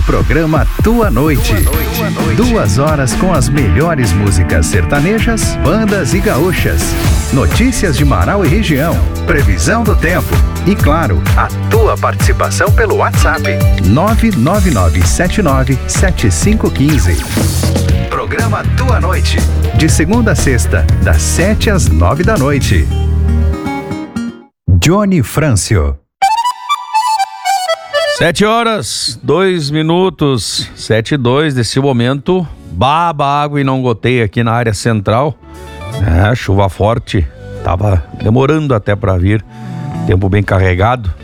programa Tua Noite. 2 horas com as melhores músicas sertanejas, bandas e gaúchas. Notícias de Marau e região, previsão do tempo e, claro, a tua participação pelo WhatsApp 999797515. Programa Tua Noite, de segunda a sexta, das 7 às 9 da noite. Johnny Frâncio. 7 horas, 2 minutos, 7:02 desse momento. Baba água e não goteia aqui na área central. Chuva forte, tava demorando até para vir. Tempo bem carregado.